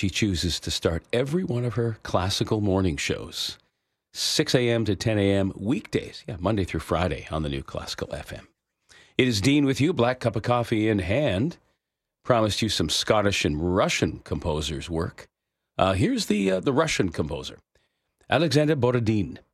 she chooses to start every one of her classical morning shows. 6 a.m. to 10 a.m. weekdays. Yeah, Monday through Friday on the new Classical FM. It is Dean with you, black cup of coffee in hand. Promised you some Scottish and Russian composers' work. Here's the Russian composer, Alexander Borodin.